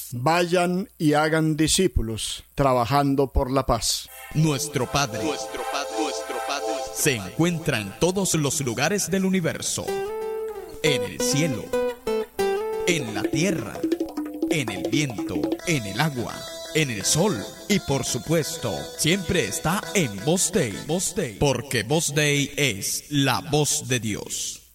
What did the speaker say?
Vayan y hagan discípulos, trabajando por la paz. Nuestro Padre se encuentra en todos los lugares del universo, en el cielo, en la tierra, en el viento, en el agua, en el sol y por supuesto siempre está en Voz Dei, porque Voz Dei es la voz de Dios.